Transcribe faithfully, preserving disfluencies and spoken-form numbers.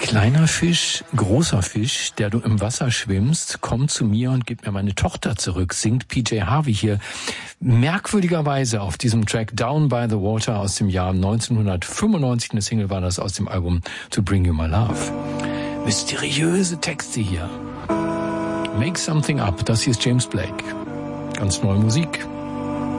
Kleiner Fisch, großer Fisch, der du im Wasser schwimmst, komm zu mir und gib mir meine Tochter zurück, singt P J Harvey hier merkwürdigerweise auf diesem Track Down by the Water aus dem Jahr neunzehnhundertfünfundneunzig. Eine Single war das aus dem Album To Bring You My Love. Mysteriöse Texte hier. Make Something Up, das hier ist James Blake. Ganz neue Musik.